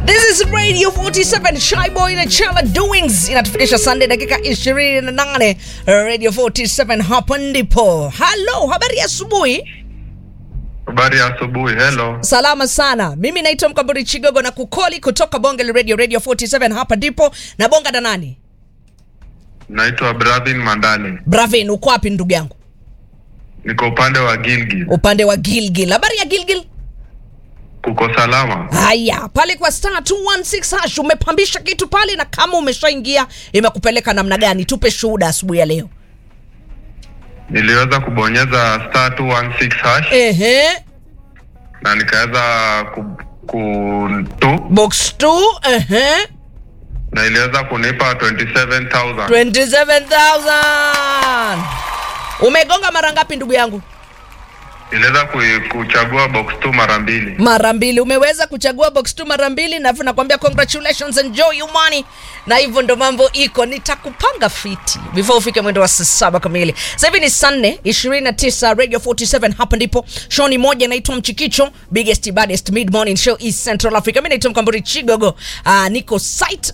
This is Radio 47 Shy Boy na Chala Doings. Inatufikisha Sunday dakika 28. Radio 47 hapa ndipo. Hello, habari ya asubuhi. Habari ya asubuhi, hello. Salama sana. Mimi naitwa Mkamburi Chigogo na kukoli kutoka Bonge Radio 47 hapa ndipo. Na bonga na nani? Naitwa Bravin Mandani. Bravin, uko wapi ndugu yangu? Niko upande wa Gilgil. Upande wa Gilgil. Habari ya Gilgil? Kuko salama. Haya, pale kwa star 216 hash umepambisha kitu pale, na kama umeshaingia imekupeleka namna gani? Tupe shuhuda asubuhi ya leo. Niliweza kubonyeza star 216 hash. Na nikaweza box 2 na iliweza kunipa 27,000. 27,000. Umegonga mara ngapi ndugu yangu? Niliweza kuchagua box 2 mara mbili. Mara mbili. Umeweza kuchagua box 2 mara mbili, na nakwambia congratulations, enjoy your money. Na hivyo ndo mambo iko. Nitakupanga fiti before ufike mwendo wa 7 kamili. Sasa hivi ni Sunday 29 Radio 47 hapa ndipo. Show ni moja inaitwa Mchikicho, biggest baddest mid morning show East Central Africa. Mimi naitwa Mkamburi Chigogo. Niko site